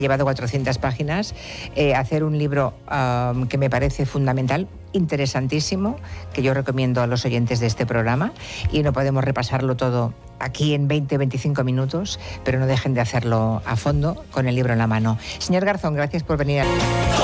llevado 400 páginas, hacer un libro que me parece fundamental, interesantísimo, que yo recomiendo a los oyentes de este programa, y no podemos repasarlo todo aquí en 20-25 minutos, pero no dejen de hacerlo a fondo con el libro en la mano. Señor Garzón, gracias por venir.